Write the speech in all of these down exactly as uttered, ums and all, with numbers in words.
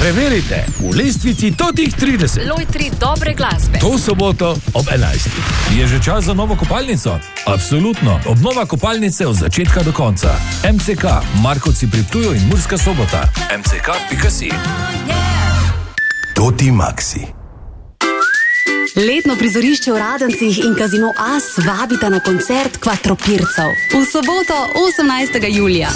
Preverite v lestvici Totih trideset. Lojtri dobre glasbe. To soboto ob enajstih. Je že čas za novo kopalnico? Absolutno. Obnova kopalnice od začetka do konca. M C K, Markovci pri Ptuju in Murska Sobota. M C K pika si. Toti Maxi. Letno prizorišče v Radencih in Kazino As vabita na koncert Kvatropircev. V soboto osemnajstega julija.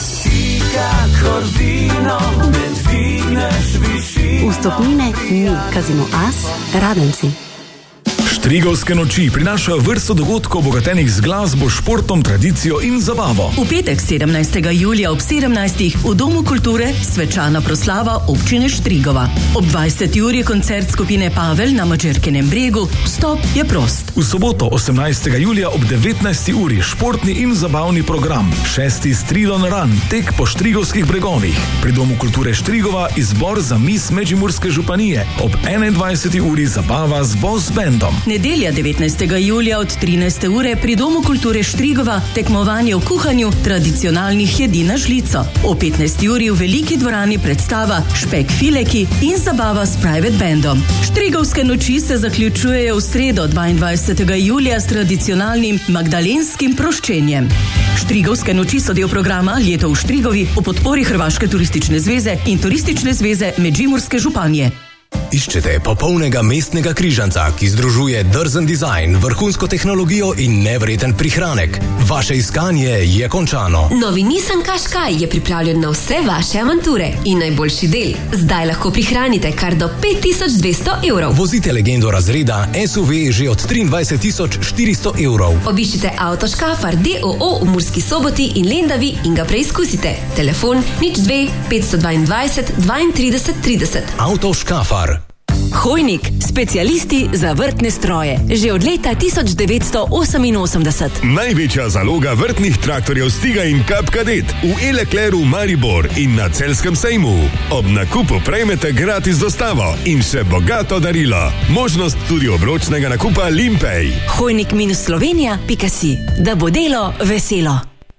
Vstopnine ni. Kazino As, Radenci. Štrigovske noči prinašajo vrsto dogodkov obogatenih z glasbo, športom, tradicijo in zabavo. V petek sedemnajstega julija ob sedemnajstih v Domu kulture svečana proslava občine Štrigova. Ob dvajseti uri koncert skupine Pavel na Mačerkinem bregu. Vstop je prost. V soboto osemnajstega julija ob devetnajsti uri športni in zabavni program. Šesti Stridon Run, tek po štrigovskih bregovih. Pri Domu kulture Štrigova izbor za mis Međimurske županije. Ob enaindvajseti uri zabava z boss bandom. Nedelja devetnajstega julija od trinajste ure pri Domu kulture Štrigova tekmovanje v kuhanju tradicionalnih jedi na žlico. O petnajsti uri v veliki dvorani predstava Špek fileki in zabava s private bandom. Štrigovske noči se zaključujejo v sredo dvaindvajsetega julija s tradicionalnim magdalenskim proščenjem. Štrigovske noči so del programa Leto v Štrigovi v podpori Hrvaške turistične zveze in Turistične zveze Međimurske županije. Iščete popolnega mestnega križanca, ki združuje drzen dizajn, vrhunsko tehnologijo in nevreten prihranek. Vaše iskanje je končano. Novi Nissan Qashqai je pripravljen na vse vaše avanture in najboljši del. Zdaj lahko prihranite kar do pet tisoč dvesto evrov. Vozite legendo razreda S U V že od triindvajset tisoč štiristo evrov. Obiščite Auto Škafar D O O v Murski Soboti in Lendavi in ga preizkusite. Telefon nič dve petsto dvaindvajset dvaintrideset trideset. Auto Škafar. Hojnik, specialisti za vrtne stroje. Že od leta tisoč devetsto oseminosemdeset. Največja zaloga vrtnih traktorjev Stiga in Kap Kadet v E-Leclercu Maribor in na Celjskem sejmu. Ob nakupu prejmete gratis dostavo in še bogato darilo. Možnost tudi obročnega nakupa Limpej. Hojnik minus Slovenija pika si. Da bo delo veselo.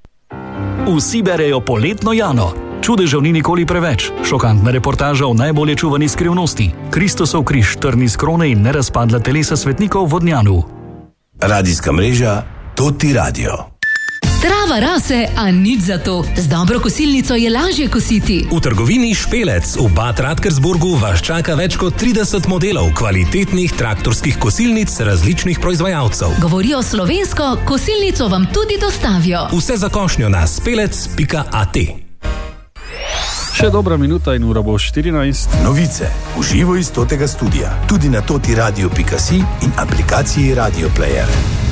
Vsi berejo poletno Jano. Čudežev ni nikoli preveč. Šokantna reportaža o najbolje čuvani skrivnosti. Kristusov križ, trni z krone in nerazpadla telesa svetnikov v Vodnjanu. Radijska mreža Toti Radio. Trava rase, a nič za to. Z dobro kosilnico je lažje kositi. V trgovini Špelec v Bad Radkersburgu vas čaka več kot trideset modelov kvalitetnih traktorskih kosilnic različnih proizvajalcev. Govorijo slovensko, kosilnico vam tudi dostavijo. Vse za košnjo na spelec pika a t. Še dobra minuta in ura bo štirinajst. Novice v živo iz Totega studia. Tudi na toti radio pika si in aplikaciji Radio Player.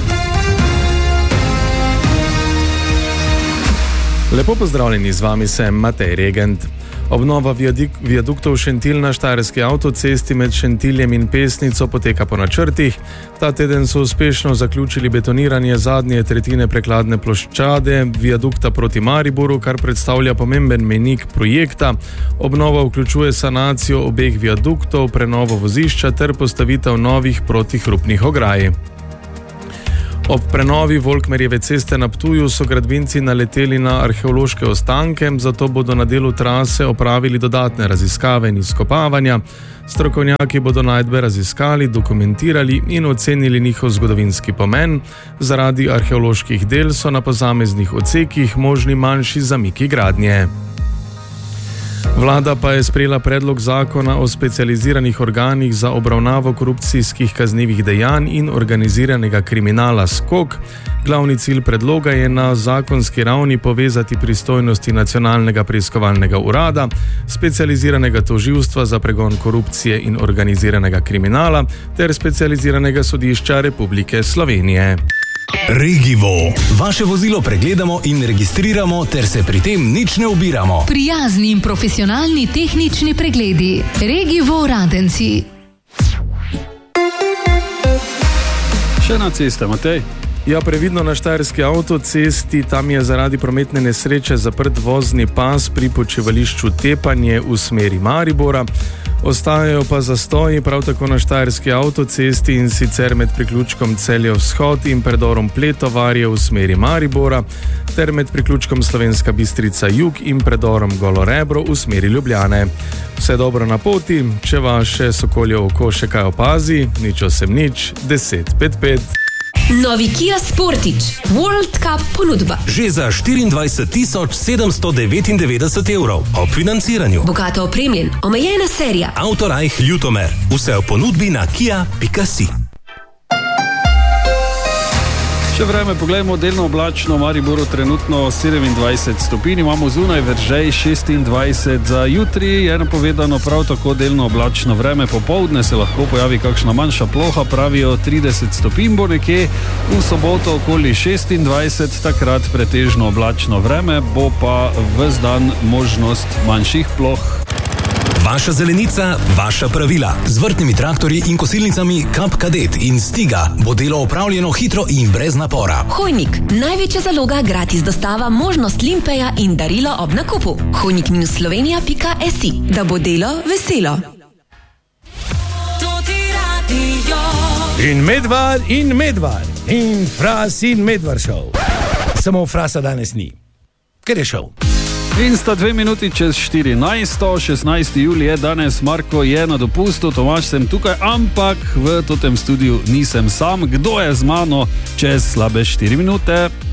Lepo pozdravljeni, z vami sem Matej Regent. Obnova viaduktov Šentilj na Štajerski avtocesti med Šentiljem in Pesnico poteka po načrtih. Ta teden so uspešno zaključili betoniranje zadnje tretjine prekladne ploščade viadukta proti Mariboru, kar predstavlja pomemben mejnik projekta. Obnova vključuje sanacijo obeh viaduktov, prenovo vozišča ter postavitev novih protihrupnih ograj. Ob prenovi Volkmerjeve ceste na Ptuju so gradbinci naleteli na arheološke ostanke, zato bodo na delu trase opravili dodatne raziskave in izkopavanja. Strokovnjaki bodo najdbe raziskali, dokumentirali in ocenili njihov zgodovinski pomen. Zaradi arheoloških del so na posameznih odsekih možni manjši zamiki gradnje. Vlada pa je sprejela predlog zakona o specializiranih organih za obravnavo korupcijskih kaznivih dejanj in organiziranega kriminala SKOK. Glavni cilj predloga je na zakonski ravni povezati pristojnosti Nacionalnega preiskovalnega urada, specializiranega tožilstva za pregon korupcije in organiziranega kriminala ter specializiranega sodišča Republike Slovenije. Regivo. Vaše vozilo pregledamo in registriramo ter se pri tem nič ne ubiramo. Prijazni in profesionalni tehnični pregledi. Regivo Radenci. Še na cesta, Matej. Ja, previdno na Štajerski avtocesti, tam je zaradi prometne nesreče zaprt vozni pas pri počivališču Tepanje v smeri Maribora. Ostajajo pa zastoji prav tako na štajerski avtocesti, in sicer med priključkom Celje vzhod in predorom Pletovarje v smeri Maribora, ter med priključkom Slovenska Bistrica jug in predorom Golo Rebro v smeri Ljubljane. Vse dobro na poti, če vaše sokolje oko še kaj opazi, nič osem nič, deset pet pet. Novi Kia Sportage World Cup ponudba. Že za štiriindvajset tisoč sedemsto devetindevetdeset evrov ob financiranju. Bogato opremljen, omejena serija. Autorajh Ljutomer. Vse v ponudbi na kia pika si. Še vreme, poglejmo, delno oblačno, v Mariboru trenutno sedemindvajset stopinj, imamo zunaj Veržej šestindvajset, za jutri je napovedano prav tako delno oblačno vreme, popoldne se lahko pojavi kakšna manjša ploha, pravijo trideset stopinj bo nekje, v soboto okoli šestindvajset, takrat pretežno oblačno vreme, bo pa ves dan možnost manjših ploh. Vaša zelenica, vaša pravila. Z vrtnimi traktorji in kosilnicami Kap Kadet in Stiga bo delo opravljeno hitro in brez napora. Hojnik, največja zaloga, gratis dostava, možnost limpeja in darilo ob nakupu. hojnik minus slovenija pika si, da bo delo veselo. In Medvar in Medvar in Fras in Medvar šov. Samo Frasa danes ni. Ker je šov. In sta dve minuti čez štirinajsto, šestnajsti julij je danes, Marko je na dopustu, Tomaž sem tukaj, ampak v totem studiu nisem sam. Kdo je z mano čez slabe štiri minute?